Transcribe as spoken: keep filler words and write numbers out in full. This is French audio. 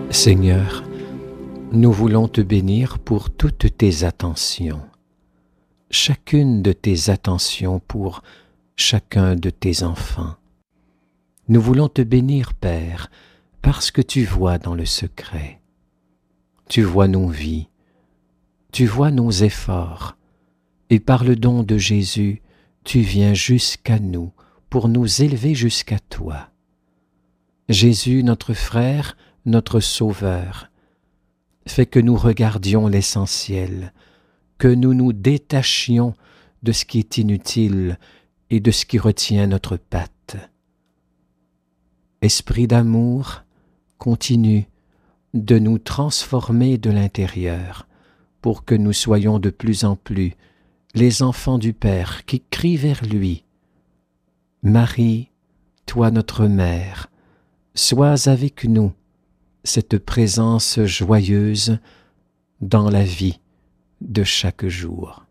Seigneur, nous voulons te bénir pour toutes tes attentions, chacune de tes attentions pour chacun de tes enfants. Nous voulons te bénir, Père, parce que tu vois dans le secret. Tu vois nos vies, tu vois nos efforts, et par le don de Jésus, tu viens jusqu'à nous pour nous élever jusqu'à toi. Jésus, notre frère, notre Sauveur, fais que nous regardions l'essentiel, que nous nous détachions de ce qui est inutile et de ce qui retient notre patte. Esprit d'amour, continue de nous transformer de l'intérieur pour que nous soyons de plus en plus les enfants du Père qui crient vers lui. Marie, toi notre mère, sois avec nous cette présence joyeuse dans la vie de chaque jour.